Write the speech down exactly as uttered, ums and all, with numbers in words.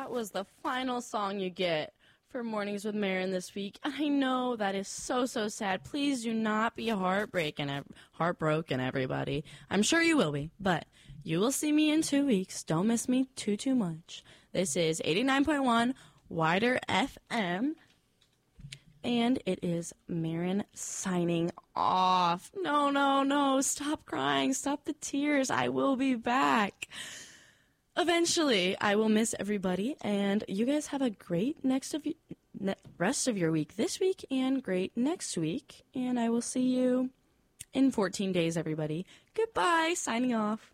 that was the final song you get for Mornings with Marin this week. I know that is so, so sad. Please do not be heartbreaking, heartbroken, everybody. I'm sure you will be, but you will see me in two weeks. Don't miss me too, too much. This is eighty-nine point one Wider F M, and it is Marin signing off. No, no, no. Stop crying. Stop the tears. I will be back. Eventually, I will miss everybody, and you guys have a great next of ne- rest of your week this week and great next week, and I will see you in fourteen days, everybody. Goodbye, signing off.